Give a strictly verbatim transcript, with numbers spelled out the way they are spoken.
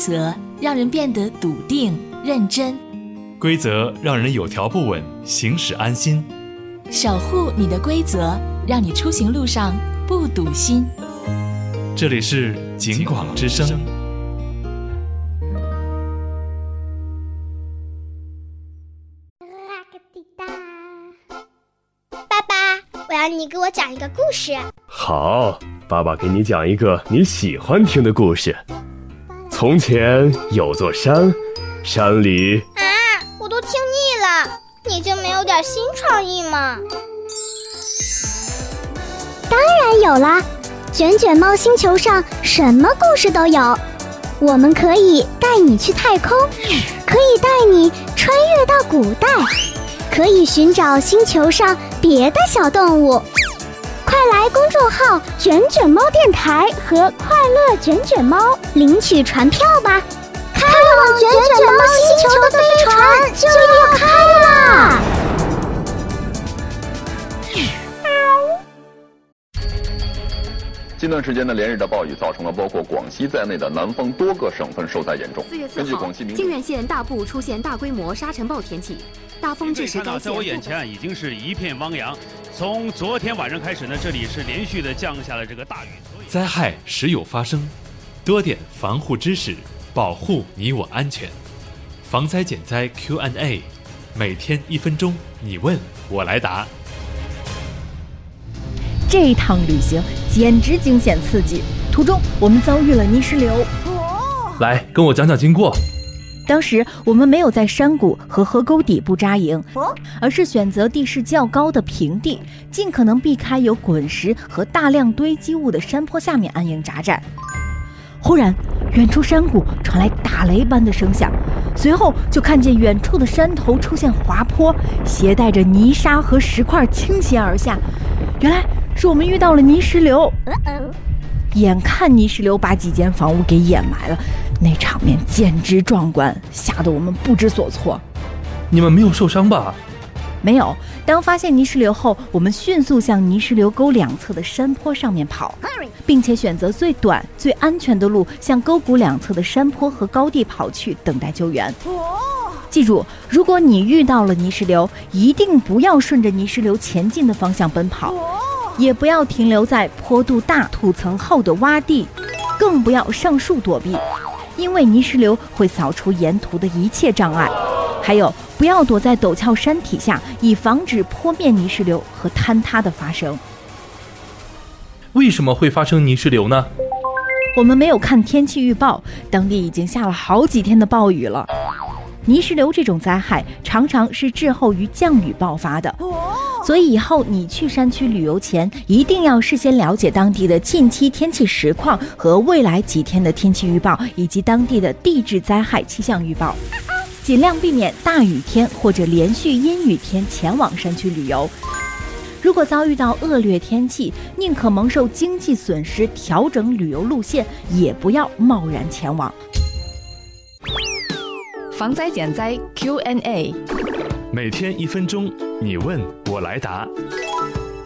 则让人变得笃定认真， 规则让人有条不紊，行驶安心。 守护你的规则，让你出行路上不堵心。 这里是警广之声。 爸爸，我要你给我讲一个故事。 好，爸爸给你讲一个你喜欢听的故事。从前有座山，山里…… 啊，我都听腻了，你就没有点新创意吗？ 当然有啦，卷卷猫星球上什么故事都有。我们可以带你去太空，可以带你穿越到古代，可以寻找星球上别的小动物。快来公众号卷卷猫电台和快乐卷卷猫领取船票吧，开往卷卷猫星球的飞船就要开啦！ 近段时间的连日的暴雨造成了包括广西在内的南方多个省份受灾严重。 四月四号，靖远县大部出现大规模沙尘暴天气，大风致使该县。 在我眼前已经是一片汪洋。从昨天晚上开始呢，这里是连续的降下了这个大雨。 灾害时有发生，多点防护知识，保护你我安全。防灾减灾 Q and A， 每天一分钟，你问我来答。 这一趟旅行简直惊险刺激，途中我们遭遇了泥石流。 来，跟我讲讲经过。 当时我们没有在山谷和河沟底部扎营，而是选择地势较高的平地，尽可能避开有滚石和大量堆积物的山坡下面安营扎寨。忽然，远处山谷传来打雷般的声响，随后就看见远处的山头出现滑坡，携带着泥沙和石块倾斜而下。原来是我们遇到了泥石流，眼看泥石流把几间房屋给掩埋了，那场面简直壮观，吓得我们不知所措。 你们没有受伤吧？ 没有。当发现泥石流后，我们迅速向泥石流沟两侧的山坡上面跑，并且选择最短最安全的路向沟谷两侧的山坡和高地跑去，等待救援。记住，如果你遇到了泥石流，一定不要顺着泥石流前进的方向奔跑，也不要停留在坡度大、土层厚的洼地，更不要上树躲避，因为泥石流会扫除沿途的一切障碍。还有，不要躲在陡峭山体下，以防止坡面泥石流和坍塌的发生。 为什么会发生泥石流呢？ 我们没有看天气预报，当地已经下了好几天的暴雨了。泥石流这种灾害常常是滞后于降雨爆发的，所以以后你去山区旅游前，一定要事先了解当地的近期天气实况和未来几天的天气预报，以及当地的地质灾害气象预报，尽量避免大雨天或者连续阴雨天前往山区旅游。如果遭遇到恶劣天气，宁可蒙受经济损失，调整旅游路线，也不要贸然前往。 防灾减灾 Q and A， 每天一分钟，你问我来答。